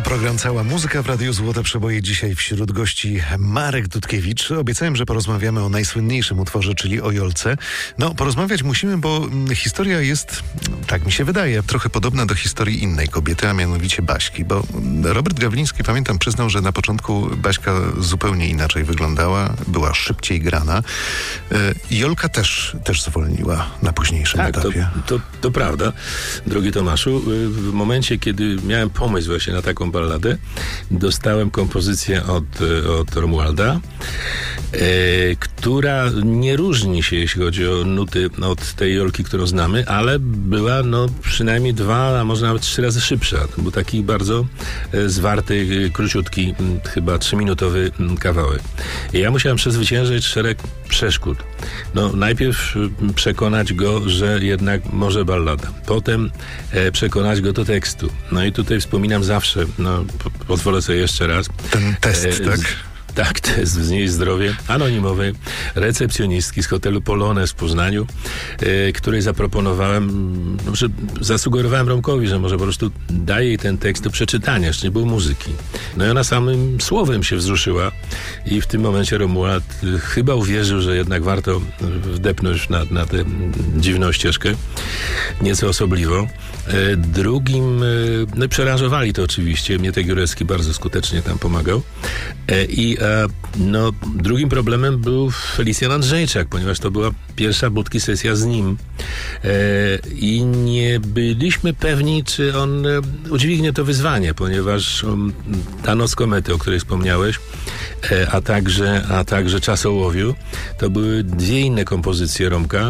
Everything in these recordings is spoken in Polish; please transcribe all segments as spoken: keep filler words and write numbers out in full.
Program Cała Muzyka w Radiu Złote Przeboje. Dzisiaj wśród gości Marek Dudkiewicz. Obiecałem, że porozmawiamy o najsłynniejszym utworze, czyli o Jolce. No, porozmawiać musimy, bo historia jest, tak mi się wydaje, trochę podobna do historii innej kobiety, a mianowicie Baśki. Bo Robert Gawliński, pamiętam, przyznał, że na początku Baśka zupełnie inaczej wyglądała, była szybciej grana. Jolka też, też zwolniła na późniejszym tak, etapie. To, to, to prawda, drogi Tomaszu. W momencie, kiedy miałem pomysł właśnie na taką balladę, dostałem kompozycję od, od Romualda, e, która nie różni się, jeśli chodzi o nuty, od tej Jolki, którą znamy, ale była no przynajmniej dwa, a może nawet trzy razy szybsza. To był taki bardzo e, zwarty, króciutki, m, chyba trzyminutowy m, kawałek. I ja musiałem przezwyciężyć szereg przeszkód. No, najpierw m, przekonać go, że jednak może ballada. Potem e, przekonać go do tekstu. No i tutaj wspominam zawsze, no po, pozwolę sobie jeszcze raz. Ten test, e, tak? Z, tak, test Wznieś Zdrowie anonimowej recepcjonistki z hotelu Polonez w Poznaniu, e, której zaproponowałem, że zasugerowałem Romkowi, że może po prostu daje jej ten tekst do przeczytania, jeszcze nie było muzyki. No i ona samym słowem się wzruszyła i w tym momencie Romuald e, chyba uwierzył, że jednak warto wdepnąć na, na tę dziwną ścieżkę, nieco osobliwą. E, drugim, e, no przearanżowali to oczywiście, Mietek Jurecki bardzo skutecznie tam pomagał. E, I e, no, drugim problemem był Felicjan Andrzejczak, ponieważ to była pierwsza Budki sesja z nim. E, I nie byliśmy pewni, czy on e, udźwignie to wyzwanie, ponieważ um, ta Noc komety, o której wspomniałeś, e, a także, a także Czas ołowiu, to były dwie inne kompozycje Romka,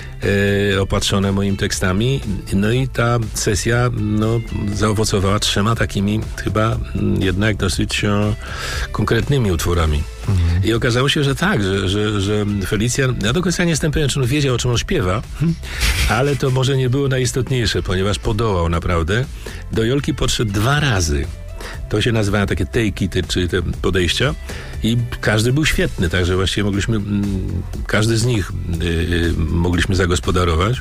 E, opatrzone moimi tekstami. No i ta sesja no, zaowocowała trzema takimi chyba m, jednak dosyć o, konkretnymi utworami. Mhm. I okazało się, że tak, że, że, że Felicjan, ja do końca nie jestem pewien, czy on wiedział, o czym on śpiewa, ale to może nie było najistotniejsze, ponieważ podołał naprawdę. Do Jolki podszedł dwa razy. To się nazywają takie take-ity, czyli te podejścia. I każdy był świetny, także właściwie mogliśmy, każdy z nich yy, mogliśmy zagospodarować.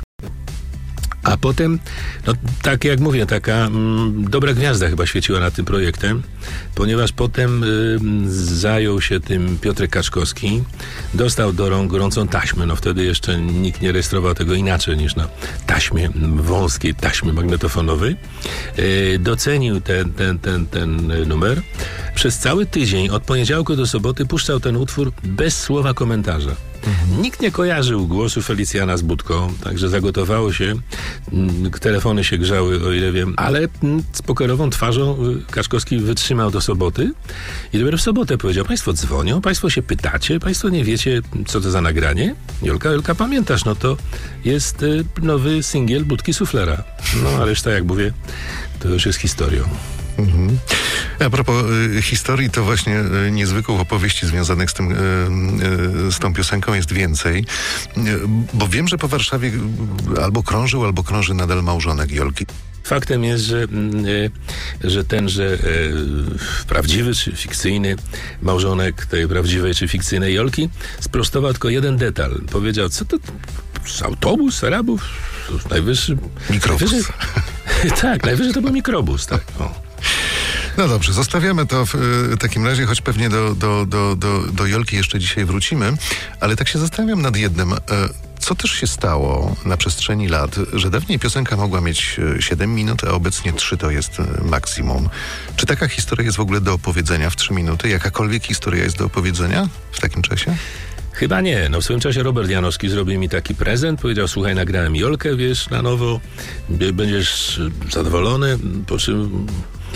A potem, no tak jak mówię, taka mm, dobra gwiazda chyba świeciła nad tym projektem, ponieważ potem y, zajął się tym Piotrek Kaczkowski, dostał do rąk gorącą taśmę, no wtedy jeszcze nikt nie rejestrował tego inaczej niż na taśmie wąskiej, taśmie magnetofonowej. Y, docenił ten, ten, ten, ten numer. Przez cały tydzień, od poniedziałku do soboty, puszczał ten utwór bez słowa komentarza. Mhm. Nikt nie kojarzył głosu Felicjana z Budką, także zagotowało się, telefony się grzały, o ile wiem, ale z pokerową twarzą Kaczkowski wytrzymał do soboty i dopiero w sobotę powiedział: państwo dzwonią, państwo się pytacie, państwo nie wiecie, co to za nagranie? Jolka, Jolka, pamiętasz, no to jest nowy singiel Budki Suflera. No a reszta, jak mówię, to już jest historią. Mhm. A propos y, historii, to właśnie y, niezwykłych opowieści związanych z tym, y, y, z tą piosenką jest więcej, y, bo wiem, że po Warszawie y, albo krążył, albo krąży nadal małżonek Jolki. Faktem jest, że, y, że tenże y, prawdziwy czy fikcyjny małżonek tej prawdziwej czy fikcyjnej Jolki sprostował tylko jeden detal. Powiedział: co to autobus Arabów? Najwyższy... Mikrobus. Najwyższy, tak, najwyżej to był mikrobus, tak. O. No dobrze, zostawiamy to w y, takim razie, choć pewnie do, do, do, do, do Jolki jeszcze dzisiaj wrócimy, ale tak się zastanawiam nad jednym. Y, co też się stało na przestrzeni lat, że dawniej piosenka mogła mieć siedem minut, a obecnie trzy to jest maksimum. Czy taka historia jest w ogóle do opowiedzenia w trzy minuty? Jakakolwiek historia jest do opowiedzenia w takim czasie? Chyba nie. No w swoim czasie Robert Janowski zrobił mi taki prezent. Powiedział: słuchaj, nagrałem Jolkę, wiesz, na nowo. Będziesz zadowolony. Po czym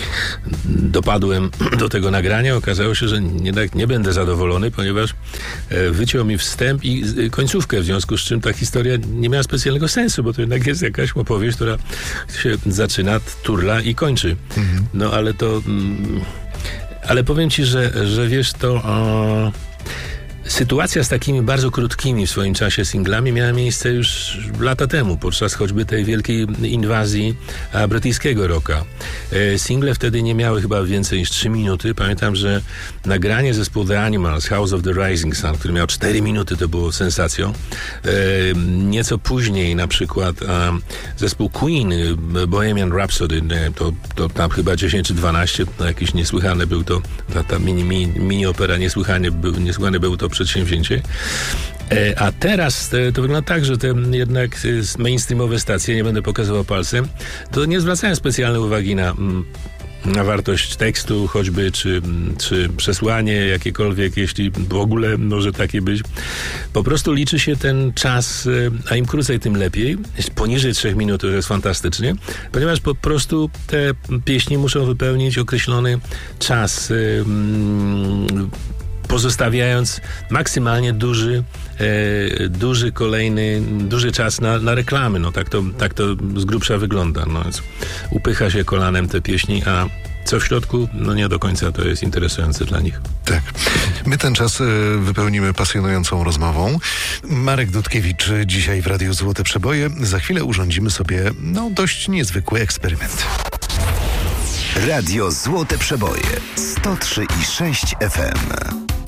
dopadłem do tego nagrania. Okazało się, że jednak nie będę zadowolony, ponieważ wyciął mi wstęp i końcówkę, w związku z czym ta historia nie miała specjalnego sensu, bo to jednak jest jakaś opowieść, która się zaczyna, turla i kończy. Mhm. No ale to... Ale powiem ci, że, że wiesz, to... O, sytuacja z takimi bardzo krótkimi w swoim czasie singlami miała miejsce już lata temu, podczas choćby tej wielkiej inwazji brytyjskiego rocka. E, single wtedy nie miały chyba więcej niż trzy minuty. Pamiętam, że nagranie zespołu The Animals, House of the Rising Sun, który miał cztery minuty, to było sensacją. E, nieco później na przykład a, zespół Queen, Bohemian Rhapsody, nie, to, to tam chyba dziesięć czy dwanaście, to jakiś niesłychany był to, ta, ta mini, mini, mini opera, niesłychanie, był, niesłychane było to przedsięwzięcie. E, a teraz te, to wygląda tak, że te jednak mainstreamowe stacje, nie będę pokazywał palcem, to nie zwracają specjalnej uwagi na... Mm, na wartość tekstu choćby, czy, czy przesłanie jakiekolwiek, jeśli w ogóle może takie być. Po prostu liczy się ten czas, a im krócej, tym lepiej. Poniżej trzech minut to jest fantastycznie, ponieważ po prostu te pieśni muszą wypełnić określony czas, pozostawiając maksymalnie duży, e, duży kolejny, duży czas na, na reklamy. No tak to, tak to z grubsza wygląda. No, więc upycha się kolanem te pieśni, a co w środku, no nie do końca to jest interesujące dla nich. Tak. My ten czas y, wypełnimy pasjonującą rozmową. Marek Dudkiewicz dzisiaj w Radiu Złote Przeboje. Za chwilę urządzimy sobie, no, dość niezwykły eksperyment. Radio Złote Przeboje sto trzy i sześć F M.